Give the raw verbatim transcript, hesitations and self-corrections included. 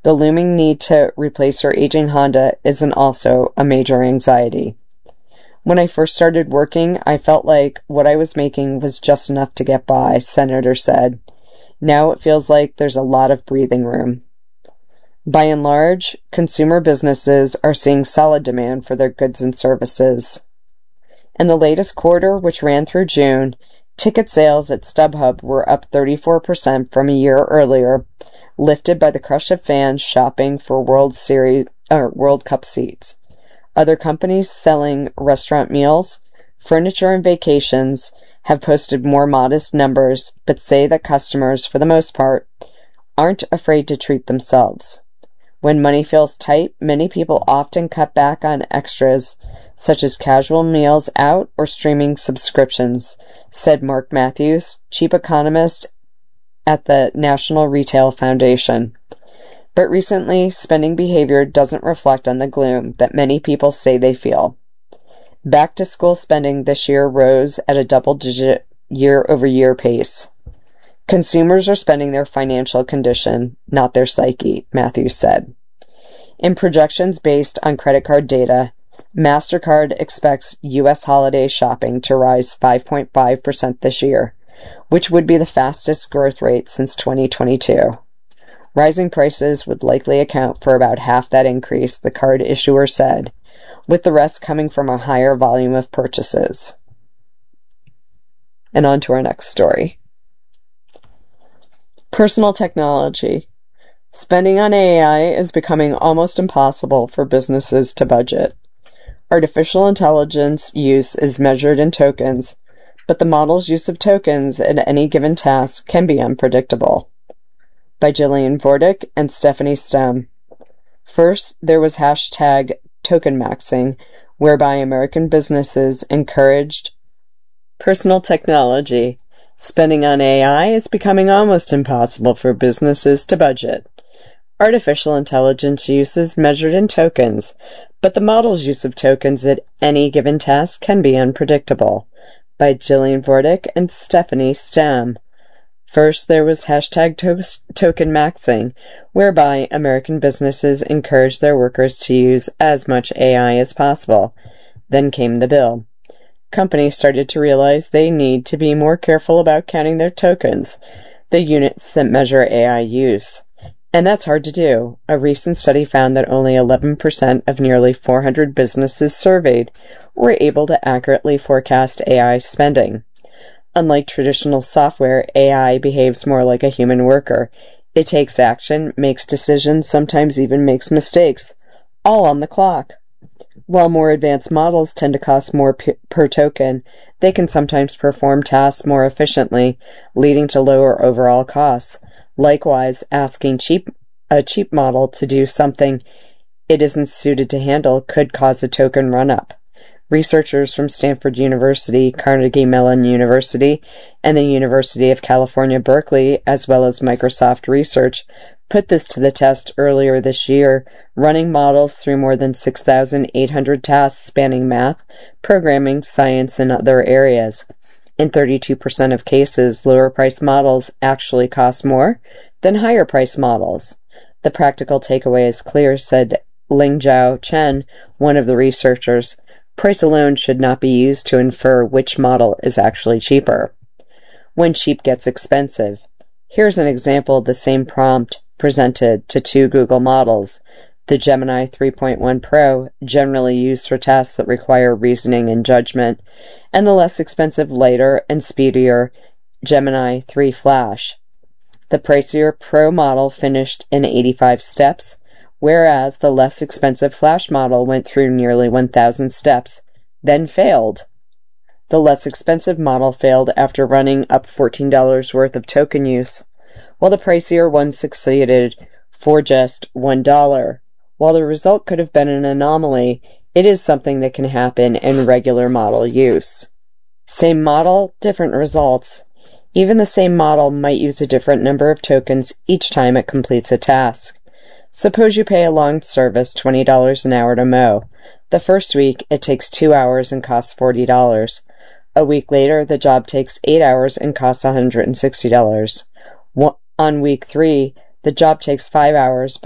The looming need to replace her aging Honda isn't also a major anxiety. When I first started working, I felt like what I was making was just enough to get by, Senator said. Now it feels like there's a lot of breathing room. By and large, consumer businesses are seeing solid demand for their goods and services. In the latest quarter, which ran through June, ticket sales at StubHub were up thirty-four percent from a year earlier, lifted by the crush of fans shopping for World Series or World Cup seats. Other companies selling restaurant meals, furniture, and vacations have posted more modest numbers, but say that customers, for the most part, aren't afraid to treat themselves. When money feels tight, many people often cut back on extras, such as casual meals out or streaming subscriptions, said Mark Matthews, chief economist at the National Retail Foundation. But recently, spending behavior doesn't reflect on the gloom that many people say they feel. Back-to-school spending this year rose at a double-digit year-over-year pace. Consumers are spending their financial condition, not their psyche, Matthews said. In projections based on credit card data, MasterCard expects U S holiday shopping to rise five point five percent this year, which would be the fastest growth rate since twenty twenty-two. Rising prices would likely account for about half that increase, the card issuer said, with the rest coming from a higher volume of purchases. And on to our next story. Personal technology. Spending on A I is becoming almost impossible for businesses to budget. Artificial intelligence use is measured in tokens, but the model's use of tokens at any given task can be unpredictable. By Jillian Vordick and Stephanie Stem. First, there was hashtag token maxing, whereby American businesses encouraged personal technology. Spending on A I is becoming almost impossible for businesses to budget. Artificial intelligence use is measured in tokens, but the model's use of tokens at any given task can be unpredictable. By Jillian Vordick and Stephanie Stem. First, there was hashtag to- token maxing, whereby American businesses encouraged their workers to use as much A I as possible. Then came the bill. Companies started to realize they need to be more careful about counting their tokens, the units that measure A I use. And that's hard to do. A recent study found that only eleven percent of nearly four hundred businesses surveyed were able to accurately forecast A I spending. Unlike traditional software, A I behaves more like a human worker. It takes action, makes decisions, sometimes even makes mistakes, all on the clock. While more advanced models tend to cost more p- per token, they can sometimes perform tasks more efficiently, leading to lower overall costs. Likewise, asking cheap, a cheap model to do something it isn't suited to handle could cause a token run-up. Researchers from Stanford University, Carnegie Mellon University, and the University of California, Berkeley, as well as Microsoft Research, put this to the test earlier this year, running models through more than six thousand eight hundred tasks spanning math, programming, science, and other areas. In thirty-two percent of cases, lower-priced models actually cost more than higher-priced models. The practical takeaway is clear, said Lingzhao Chen, one of the researchers. Price alone should not be used to infer which model is actually cheaper. When cheap gets expensive. Here's an example of the same prompt presented to two Google models. The Gemini three point one Pro, generally used for tasks that require reasoning and judgment, and the less expensive, lighter, and speedier Gemini three Flash. The pricier Pro model finished in eighty-five steps, whereas the less expensive Flash model went through nearly one thousand steps, then failed. The less expensive model failed after running up fourteen dollars worth of token use, while the pricier one succeeded for just one dollar. While the result could have been an anomaly, it is something that can happen in regular model use. Same model, different results. Even the same model might use a different number of tokens each time it completes a task. Suppose you pay a lawn service twenty dollars an hour to mow. The first week, it takes two hours and costs forty dollars. A week later, the job takes eight hours and costs one hundred sixty dollars. On week three, the job takes five hours,